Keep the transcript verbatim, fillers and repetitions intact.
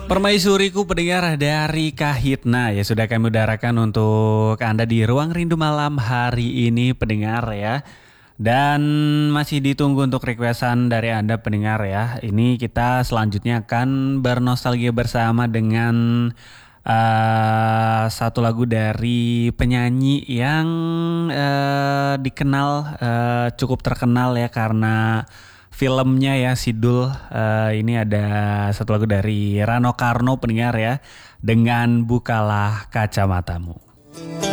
Permaisuriku pendengar dari Kahitna ya sudah kami udarakan untuk Anda di Ruang Rindu Malam hari ini pendengar ya. Dan masih ditunggu untuk requestan dari Anda pendengar ya. Ini kita selanjutnya akan bernostalgia bersama dengan uh, satu lagu dari penyanyi yang uh, dikenal uh, cukup terkenal ya karena filmnya ya Sidul. Uh, ini ada satu lagu dari Rano Karno pendengar ya dengan Bukalah Kacamatamu.